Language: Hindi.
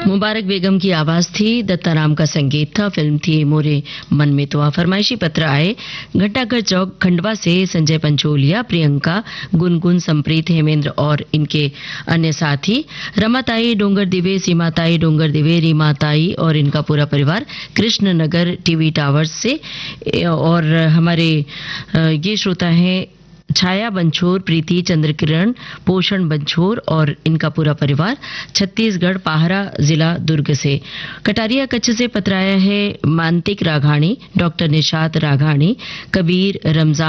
मुबारक बेगम की आवाज थी, दत्ताराम का संगीत था, फिल्म थी मोरे मन में तो। फरमाइशी पत्र आए घंटाघर चौक खंडवा से संजय पंचोलिया, प्रियंका, गुनगुन, संप्रीत, हेमेंद्र और इनके अन्य साथी, रमाताई डोंगर दिवे, सीमाताई डोंगर दिवे, रीमाताई और इनका पूरा परिवार कृष्णनगर टीवी टावर्स से। और हमारे ये श्रोता हैं छाया बंछोर, प्रीति, चंद्रकिरण, पोषण बंछोर और इनका पूरा परिवार छत्तीसगढ़, पाहरा जिला दुर्ग से। कटारिया कच्छ से पत्र आया है मानतिक राघाणी, डॉक्टर निशात राघाणी, कबीर, रमजान